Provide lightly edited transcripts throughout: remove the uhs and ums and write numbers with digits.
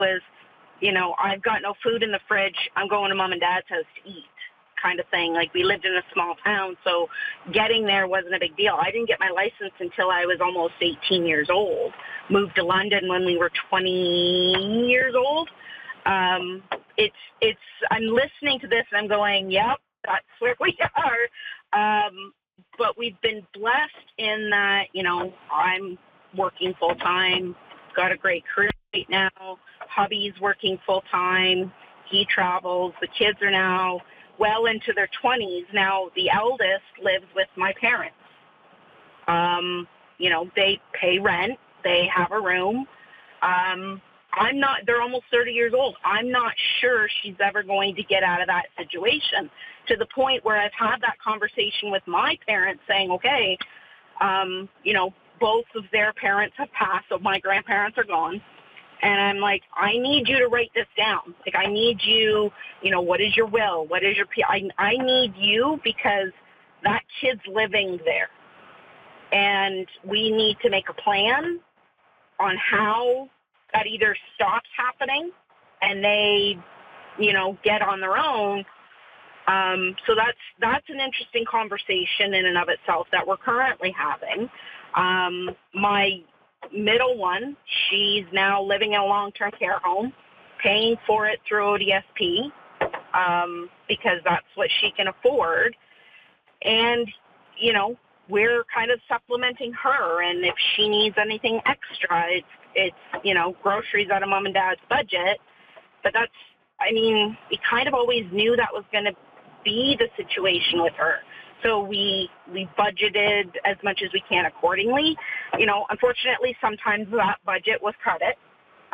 was, I've got no food in the fridge. I'm going to mom and dad's house to eat kind of thing. Like, we lived in a small town, so getting there wasn't a big deal. I didn't get my license until I was almost 18 years old. Moved to London when we were 20 years old. I'm listening to this and I'm going, yep, that's where we are. But we've been blessed in that, I'm working full time, got a great career right now. Hubby's working full time. He travels. The kids are now well into their 20s. Now the eldest lives with my parents. They pay rent. They have a room. They're almost 30 years old. I'm not sure she's ever going to get out of that situation, to the point where I've had that conversation with my parents saying, okay, both of their parents have passed, so my grandparents are gone. And I'm like, I need you to write this down. Like, I need you, what is your will? What is your, I need you, because that kid's living there. And we need to make a plan on how that either stops happening and they, get on their own. So that's an interesting conversation in and of itself that we're currently having. My middle one, she's now living in a long-term care home, paying for it through ODSP, because that's what she can afford. And, we're kind of supplementing her. And if she needs anything extra, it's groceries out of mom and dad's budget. But we kind of always knew that was going to be the situation with her. So we budgeted as much as we can accordingly. Unfortunately, sometimes that budget was cut it.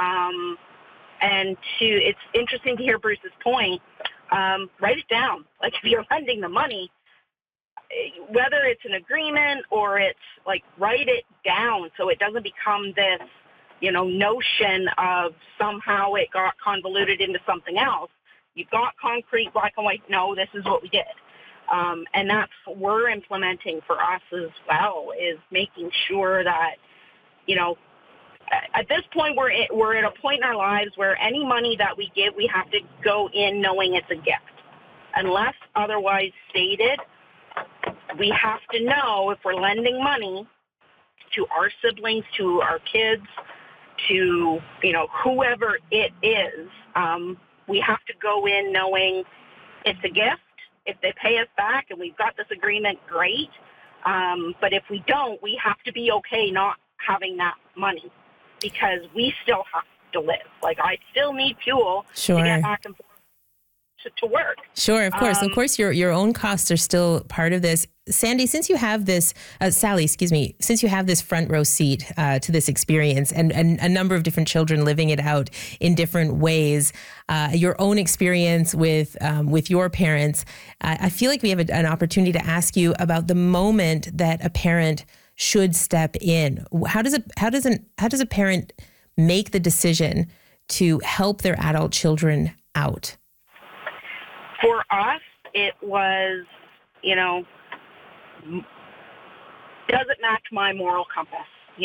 It's interesting to hear Bruce's point. Write it down. Like, if you're lending the money, whether it's an agreement or it's like, write it down so it doesn't become this, notion of somehow it got convoluted into something else. You've got concrete, black and white. No, this is what we did. And that's what we're implementing for us as well, is making sure that, at this point, we're at a point in our lives where any money that we give, we have to go in knowing it's a gift. Unless otherwise stated, we have to know if we're lending money to our siblings, to our kids, to, whoever it is, we have to go in knowing it's a gift. If they pay us back and we've got this agreement, great. But if we don't, we have to be okay not having that money, because we still have to live. Like, I still need fuel to get back and forth to work. Sure, of course. Of course, your own costs are still part of this. Sandy, since you have this, Sally, since you have this front row seat to this experience and a number of different children living it out in different ways, your own experience with your parents, I feel like we have an opportunity to ask you about the moment that a parent should step in. How does a parent make the decision to help their adult children out? For us, it was, doesn't match my moral compass.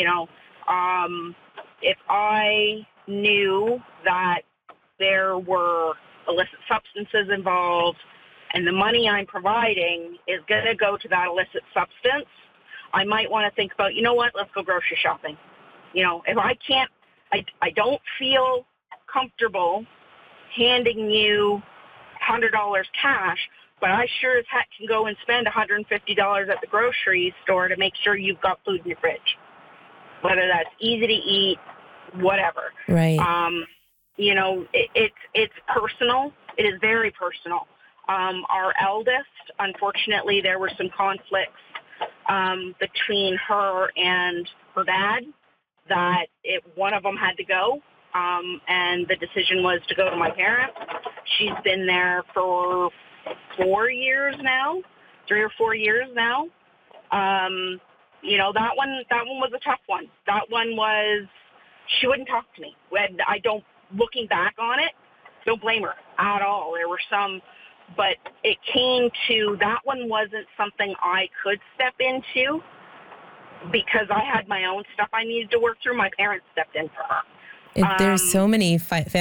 If I knew that there were illicit substances involved and the money I'm providing is going to go to that illicit substance, I might want to think about, let's go grocery shopping. If I can't, I don't feel comfortable handing you $100 cash, but I sure as heck can go and spend $150 at the grocery store to make sure you've got food in your fridge, whether that's easy to eat, whatever. Right. It's personal. It is very personal. Our eldest, unfortunately, there were some conflicts between her and her dad that one of them had to go. And the decision was to go to my parents. She's been there for 4 years now, 3 or 4 years now. That one was a tough one. That one was, she wouldn't talk to me. Looking back on it, don't blame her at all. There were some, but it came to, that one wasn't something I could step into because I had my own stuff I needed to work through. My parents stepped in for her. There's so many